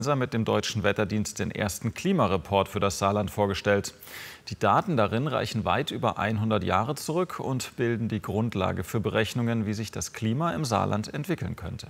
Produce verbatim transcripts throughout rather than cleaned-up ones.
mit dem Deutschen Wetterdienst den ersten Klimareport für das Saarland vorgestellt. Die Daten darin reichen weit über hundert Jahre zurück und bilden die Grundlage für Berechnungen, wie sich das Klima im Saarland entwickeln könnte.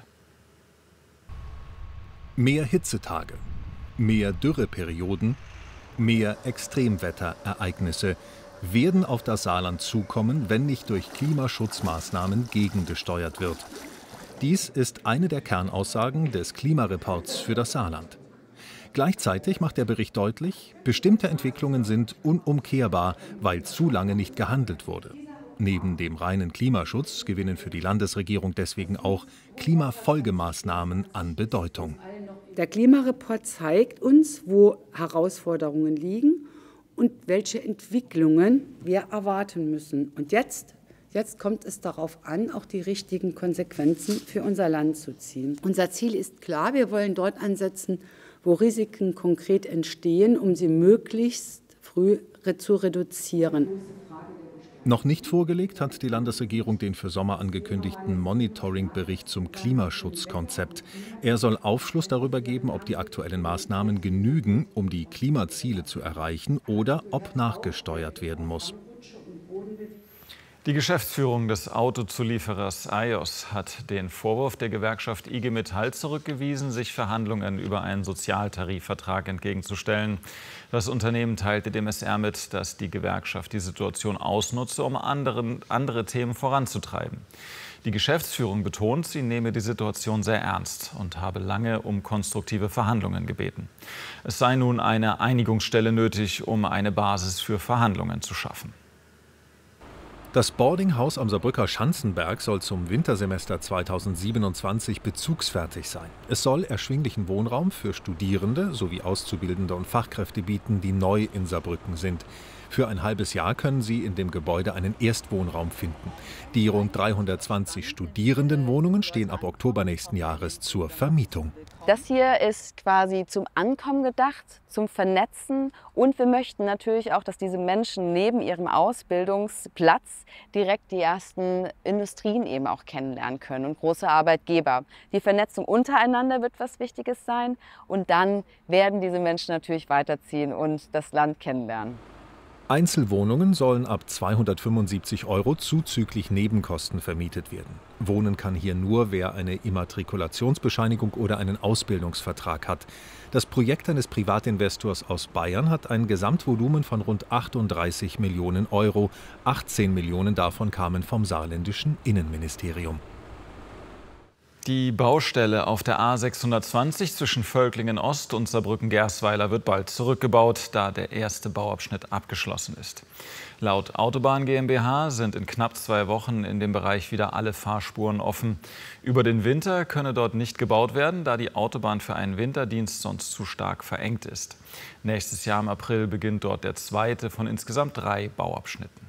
Mehr Hitzetage, mehr Dürreperioden, mehr Extremwetterereignisse werden auf das Saarland zukommen, wenn nicht durch Klimaschutzmaßnahmen gegengesteuert wird. Dies ist eine der Kernaussagen des Klimareports für das Saarland. Gleichzeitig macht der Bericht deutlich, bestimmte Entwicklungen sind unumkehrbar, weil zu lange nicht gehandelt wurde. Neben dem reinen Klimaschutz gewinnen für die Landesregierung deswegen auch Klimafolgemaßnahmen an Bedeutung. Der Klimareport zeigt uns, wo Herausforderungen liegen und welche Entwicklungen wir erwarten müssen. Und jetzt Jetzt kommt es darauf an, auch die richtigen Konsequenzen für unser Land zu ziehen. Unser Ziel ist klar, wir wollen dort ansetzen, wo Risiken konkret entstehen, um sie möglichst früh zu reduzieren. Noch nicht vorgelegt hat die Landesregierung den für Sommer angekündigten Monitoring-Bericht zum Klimaschutzkonzept. Er soll Aufschluss darüber geben, ob die aktuellen Maßnahmen genügen, um die Klimaziele zu erreichen, oder ob nachgesteuert werden muss. Die Geschäftsführung des Autozulieferers I O S hat den Vorwurf der Gewerkschaft I G Metall zurückgewiesen, sich Verhandlungen über einen Sozialtarifvertrag entgegenzustellen. Das Unternehmen teilte dem S R mit, dass die Gewerkschaft die Situation ausnutze, um anderen, andere Themen voranzutreiben. Die Geschäftsführung betont, sie nehme die Situation sehr ernst und habe lange um konstruktive Verhandlungen gebeten. Es sei nun eine Einigungsstelle nötig, um eine Basis für Verhandlungen zu schaffen. Das Boardinghaus am Saarbrücker Schanzenberg soll zum Wintersemester zweitausendsiebenundzwanzig bezugsfertig sein. Es soll erschwinglichen Wohnraum für Studierende sowie Auszubildende und Fachkräfte bieten, die neu in Saarbrücken sind. Für ein halbes Jahr können sie in dem Gebäude einen Erstwohnraum finden. Die rund dreihundertzwanzig Studierendenwohnungen stehen ab Oktober nächsten Jahres zur Vermietung. Das hier ist quasi zum Ankommen gedacht, zum Vernetzen, und wir möchten natürlich auch, dass diese Menschen neben ihrem Ausbildungsplatz direkt die ersten Industrien eben auch kennenlernen können und große Arbeitgeber. Die Vernetzung untereinander wird was Wichtiges sein, und dann werden diese Menschen natürlich weiterziehen und das Land kennenlernen. Einzelwohnungen sollen ab zweihundertfünfundsiebzig Euro zuzüglich Nebenkosten vermietet werden. Wohnen kann hier nur, wer eine Immatrikulationsbescheinigung oder einen Ausbildungsvertrag hat. Das Projekt eines Privatinvestors aus Bayern hat ein Gesamtvolumen von rund achtunddreißig Millionen Euro. achtzehn Millionen davon kamen vom saarländischen Innenministerium. Die Baustelle auf der A sechshundertzwanzig zwischen Völklingen Ost und Saarbrücken-Gersweiler wird bald zurückgebaut, da der erste Bauabschnitt abgeschlossen ist. Laut Autobahn GmbH sind in knapp zwei Wochen in dem Bereich wieder alle Fahrspuren offen. Über den Winter könne dort nicht gebaut werden, da die Autobahn für einen Winterdienst sonst zu stark verengt ist. Nächstes Jahr im April beginnt dort der zweite von insgesamt drei Bauabschnitten.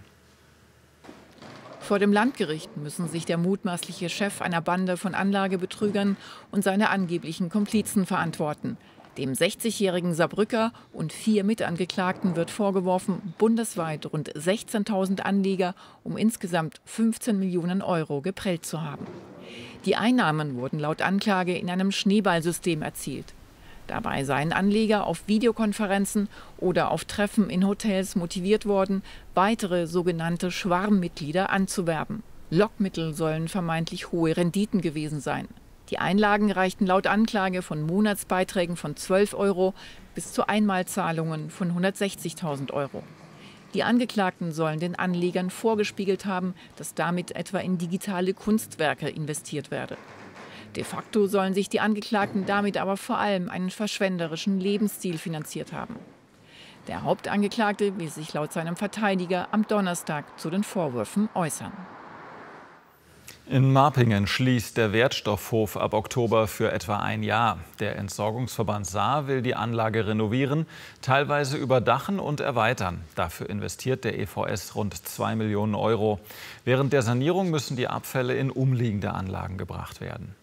Vor dem Landgericht müssen sich der mutmaßliche Chef einer Bande von Anlagebetrügern und seine angeblichen Komplizen verantworten. Dem sechzigjährigen Saarbrücker und vier Mitangeklagten wird vorgeworfen, bundesweit rund sechzehntausend Anleger um insgesamt fünfzehn Millionen Euro geprellt zu haben. Die Einnahmen wurden laut Anklage in einem Schneeballsystem erzielt. Dabei seien Anleger auf Videokonferenzen oder auf Treffen in Hotels motiviert worden, weitere sogenannte Schwarmmitglieder anzuwerben. Lockmittel sollen vermeintlich hohe Renditen gewesen sein. Die Einlagen reichten laut Anklage von Monatsbeiträgen von zwölf Euro bis zu Einmalzahlungen von hundertsechzigtausend Euro. Die Angeklagten sollen den Anlegern vorgespiegelt haben, dass damit etwa in digitale Kunstwerke investiert werde. De facto sollen sich die Angeklagten damit aber vor allem einen verschwenderischen Lebensstil finanziert haben. Der Hauptangeklagte will sich laut seinem Verteidiger am Donnerstag zu den Vorwürfen äußern. In Marpingen schließt der Wertstoffhof ab Oktober für etwa ein Jahr. Der Entsorgungsverband Saar will die Anlage renovieren, teilweise überdachen und erweitern. Dafür investiert der E V S rund zwei Millionen Euro. Während der Sanierung müssen die Abfälle in umliegende Anlagen gebracht werden.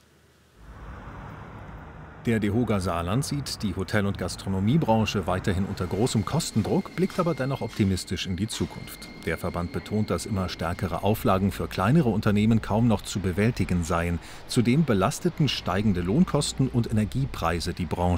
Der DEHOGA Saarland sieht die Hotel- und Gastronomiebranche weiterhin unter großem Kostendruck, blickt aber dennoch optimistisch in die Zukunft. Der Verband betont, dass immer stärkere Auflagen für kleinere Unternehmen kaum noch zu bewältigen seien. Zudem belasteten steigende Lohnkosten und Energiepreise die Branche.